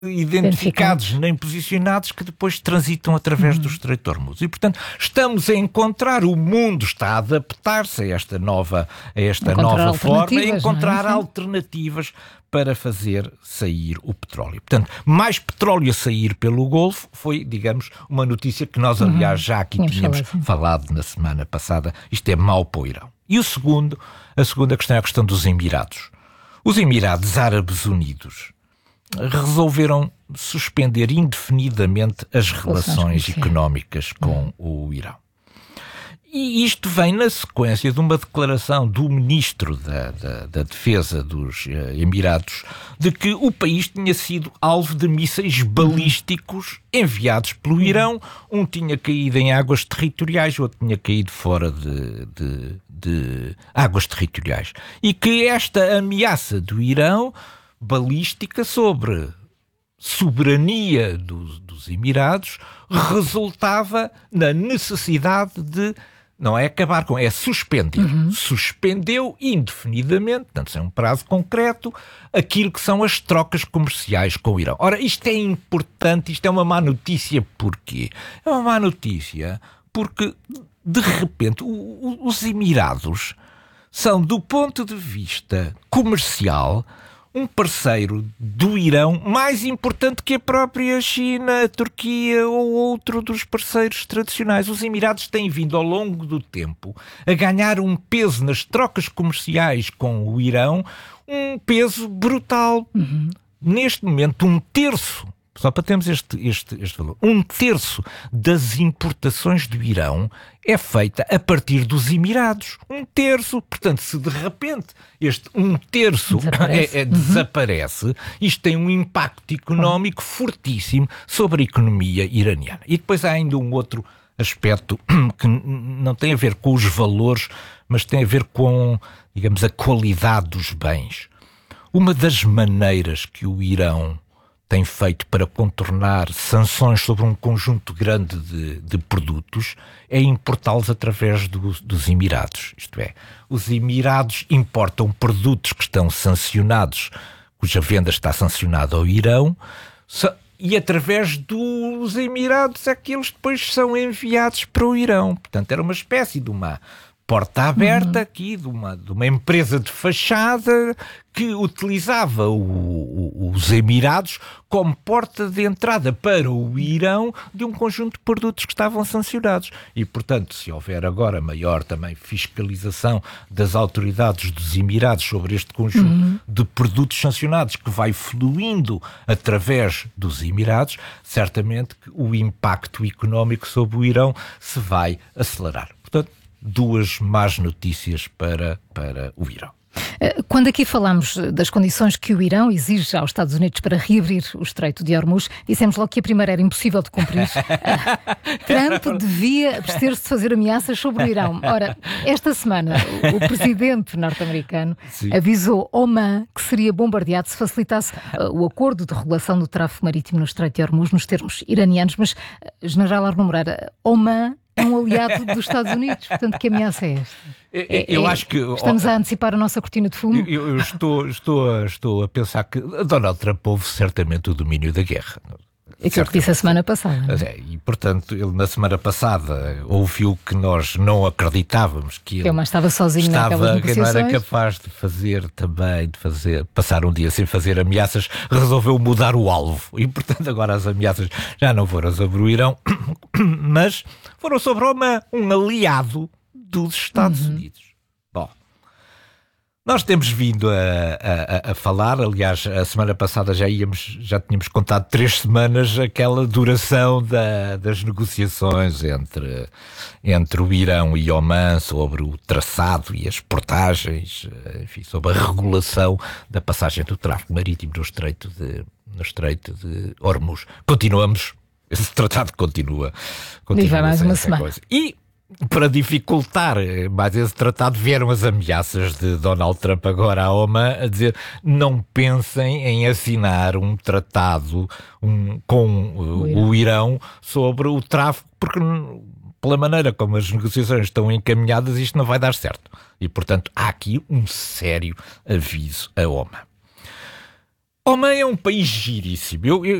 identificados nem posicionados que depois transitam através do Estreito de Hormuz. E, portanto, estamos a encontrar, o mundo está a adaptar-se a esta nova forma, a encontrar alternativas para fazer sair o petróleo. Portanto, mais petróleo a sair pelo Golfo foi, digamos, uma notícia que nós, aliás, já aqui tínhamos falado na semana passada. Isto é mau para o Irão. E a segunda questão é a questão dos Emirados. Os Emirados Árabes Unidos resolveram suspender indefinidamente as relações económicas com o Irão. E isto vem na sequência de uma declaração do ministro da Defesa dos Emirados de que o país tinha sido alvo de mísseis balísticos enviados pelo Irão. Um tinha caído em águas territoriais, o outro tinha caído fora de águas territoriais. E que esta ameaça do Irão balística sobre soberania dos Emirados resultava na necessidade de, não é acabar com, é suspender. Suspendeu indefinidamente, portanto, sem um prazo concreto, aquilo que são as trocas comerciais com o Irão. Ora, isto é importante, isto é uma má notícia. Porquê? É uma má notícia porque, de repente, os Emirados são, do ponto de vista comercial, um parceiro do Irão mais importante que a própria China, a Turquia ou outro dos parceiros tradicionais. Os Emirados têm vindo ao longo do tempo a ganhar um peso nas trocas comerciais com o Irão, um peso brutal. Neste momento, um terço, só para termos este valor, um terço das importações do Irão é feita a partir dos Emirados. Um terço. Portanto, se de repente este um terço desaparece, isto tem um impacto económico fortíssimo sobre a economia iraniana. E depois há ainda um outro aspecto que não tem a ver com os valores, mas tem a ver com, digamos, a qualidade dos bens. Uma das maneiras que o Irão tem feito para contornar sanções sobre um conjunto grande de produtos é importá-los através dos Emirados. Isto é, os Emirados importam produtos que estão sancionados, cuja venda está sancionada ao Irão, e através dos Emirados é que eles depois são enviados para o Irão. Portanto, era uma espécie de uma porta aberta aqui de uma empresa de fachada que utilizava os Emirados como porta de entrada para o Irão de um conjunto de produtos que estavam sancionados. E, portanto, se houver agora maior também fiscalização das autoridades dos Emirados sobre este conjunto de produtos sancionados que vai fluindo através dos Emirados, certamente que o impacto económico sobre o Irão se vai acelerar. Portanto, duas más notícias para o Irão. Quando aqui falamos das condições que o Irão exige aos Estados Unidos para reabrir o Estreito de Hormuz, dissemos logo que a primeira era impossível de cumprir. Trump devia abster-se de fazer ameaças sobre o Irão. Ora, esta semana o presidente norte-americano avisou Oman que seria bombardeado se facilitasse o acordo de regulação do tráfego marítimo no Estreito de Hormuz nos termos iranianos. Mas, General Arno Moreira, Oman é um aliado dos Estados Unidos, portanto, que ameaça é esta? Eu acho que estamos a antecipar a nossa cortina de fumo. Eu estou a pensar que Donald Trump houve certamente o domínio da guerra. Aquilo que disse a semana passada. E, portanto, ele na semana passada ouviu que nós não acreditávamos que ele estava sozinho naquelas negociações. Que não era capaz de passar um dia sem fazer ameaças, resolveu mudar o alvo. E, portanto, agora as ameaças já não foram sobre o Irão, mas foram sobre um aliado dos Estados Unidos. Bom, nós temos vindo a falar, aliás, a semana passada já tínhamos contado 3 semanas aquela duração das negociações entre o Irão e Oman sobre o traçado e as portagens, enfim, sobre a regulação da passagem do tráfego marítimo no Estreito de Hormuz. Continuamos, esse tratado continua e vai mais uma semana. Coisa. E para dificultar mais esse tratado, vieram as ameaças de Donald Trump agora a Oman a dizer: não pensem em assinar um tratado com o Irão sobre o tráfico, porque pela maneira como as negociações estão encaminhadas isto não vai dar certo. E, portanto, há aqui um sério aviso a Oman. Oman é um país giríssimo.